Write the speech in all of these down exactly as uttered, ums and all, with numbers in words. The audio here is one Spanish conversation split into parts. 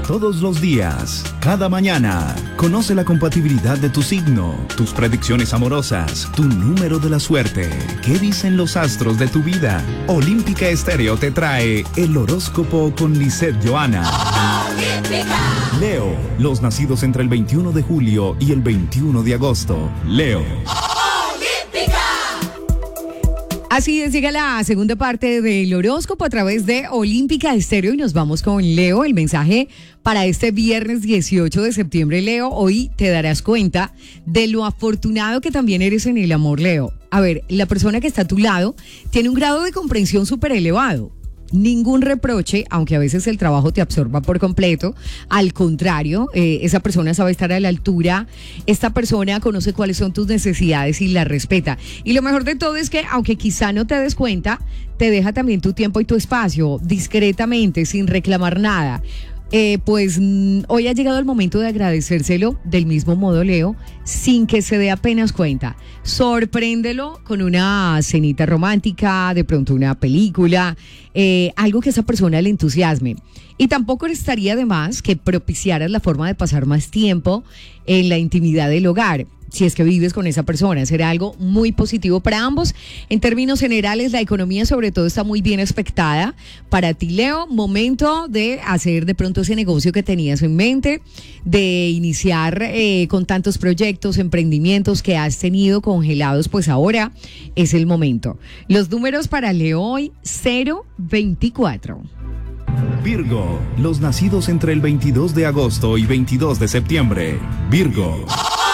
Todos los días, cada mañana, conoce la compatibilidad de tu signo, tus predicciones amorosas, tu número de la suerte. ¿Qué dicen los astros de tu vida? Olímpica Estéreo te trae el horóscopo con Lisette Johanna. ¡Olímpica! Leo, los nacidos entre el veintiuno de julio y el veintiuno de agosto. Leo. Así es, llega la segunda parte del horóscopo a través de Olímpica Estéreo y nos vamos con Leo. El mensaje para este viernes dieciocho de septiembre, Leo. Hoy te darás cuenta de lo afortunado que también eres en el amor, Leo. A ver, la persona que está a tu lado tiene un grado de comprensión súper elevado. Ningún reproche, aunque a veces el trabajo te absorba por completo. Al contrario, eh, esa persona sabe estar a la altura. Esta persona conoce cuáles son tus necesidades y las respeta. Y lo mejor de todo es que, aunque quizá no te des cuenta, te deja también tu tiempo y tu espacio, discretamente, sin reclamar nada. Eh, pues mm, hoy ha llegado el momento de agradecérselo del mismo modo, Leo, sin que se dé apenas cuenta. Sorpréndelo con una cenita romántica, de pronto una película, eh, algo que a esa persona le entusiasme. Y tampoco estaría de más que propiciaras la forma de pasar más tiempo en la intimidad del hogar. Si es que vives con esa persona, será algo muy positivo para ambos. En términos generales, la economía sobre todo está muy bien expectada. Para ti, Leo, momento de hacer de pronto ese negocio que tenías en mente, de iniciar eh, con tantos proyectos, emprendimientos que has tenido congelados, pues ahora es el momento. Los números para Leo hoy, cero veinticuatro. Virgo, los nacidos entre el veintidós de agosto y veintidós de septiembre. Virgo.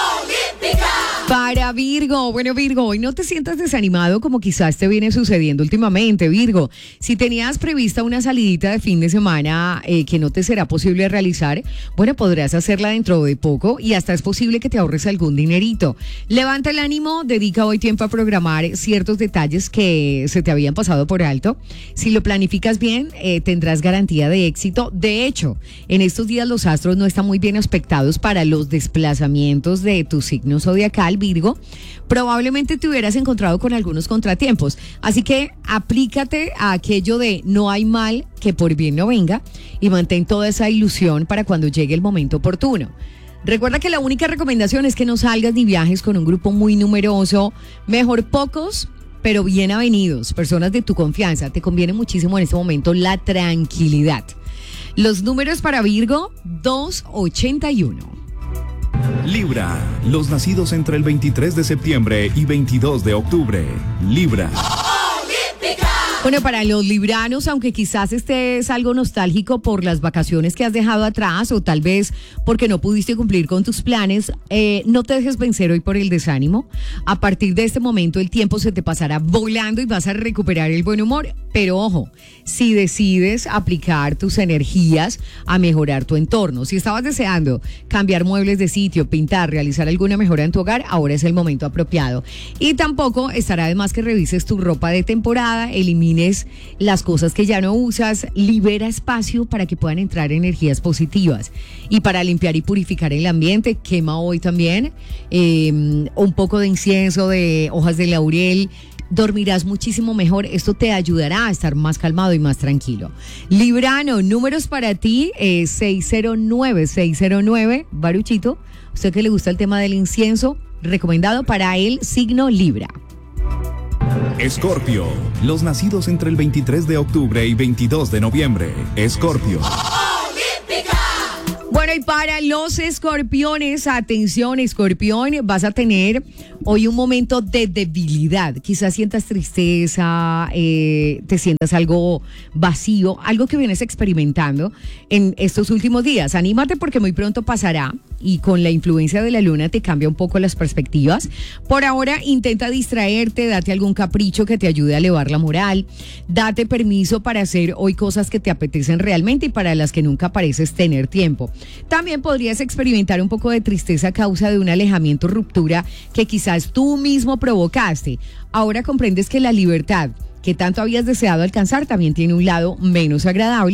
Para Virgo, bueno Virgo, hoy no te sientas desanimado como quizás te viene sucediendo últimamente, Virgo. Si tenías prevista una salidita de fin de semana eh, que no te será posible realizar, bueno, podrás hacerla dentro de poco y hasta es posible que te ahorres algún dinerito. Levanta el ánimo, dedica hoy tiempo a programar ciertos detalles que se te habían pasado por alto. Si lo planificas bien, eh, tendrás garantía de éxito. De hecho, en estos días los astros no están muy bien aspectados para los desplazamientos de tu signo zodiacal, Virgo. Probablemente te hubieras encontrado con algunos contratiempos, así que aplícate a aquello de no hay mal que por bien no venga y mantén toda esa ilusión para cuando llegue el momento oportuno. Recuerda que la única recomendación es que no salgas ni viajes con un grupo muy numeroso, mejor pocos pero bien avenidos, personas de tu confianza. Te conviene muchísimo en este momento la tranquilidad. Los números para Virgo, dos ochenta y uno. Libra, los nacidos entre el veintitrés de septiembre y veintidós de octubre. Libra. Bueno, para los libranos, aunque quizás estés algo nostálgico por las vacaciones que has dejado atrás o tal vez porque no pudiste cumplir con tus planes, eh, no te dejes vencer hoy por el desánimo. A partir de este momento el tiempo se te pasará volando y vas a recuperar el buen humor. Pero ojo, si decides aplicar tus energías a mejorar tu entorno, si estabas deseando cambiar muebles de sitio, pintar, realizar alguna mejora en tu hogar, ahora es el momento apropiado. Y tampoco estará de más que revises tu ropa de temporada, elimines las cosas que ya no usas, libera espacio para que puedan entrar energías positivas. Y para limpiar y purificar el ambiente, quema hoy también eh, un poco de incienso, de hojas de laurel. Dormirás muchísimo mejor. Esto te ayudará a estar más calmado y más tranquilo. Librano, números para ti, eh, seis cero nueve, seis cero nueve. Baruchito, usted que le gusta el tema del incienso, recomendado para el signo Libra. Escorpio, los nacidos entre el veintitrés de octubre y veintidós de noviembre. Escorpio. Bueno, y para los escorpiones, atención, escorpión, vas a tener hoy un momento de debilidad. Quizás sientas tristeza, eh, te sientas algo vacío, algo que vienes experimentando en estos últimos días. Anímate porque muy pronto pasará y con la influencia de la luna te cambia un poco las perspectivas. Por ahora, intenta distraerte, date algún capricho que te ayude a elevar la moral. Date permiso para hacer hoy cosas que te apetecen realmente y para las que nunca pareces tener tiempo. También podrías experimentar un poco de tristeza a causa de un alejamiento o ruptura que quizás tú mismo provocaste. Ahora comprendes que la libertad que tanto habías deseado alcanzar también tiene un lado menos agradable.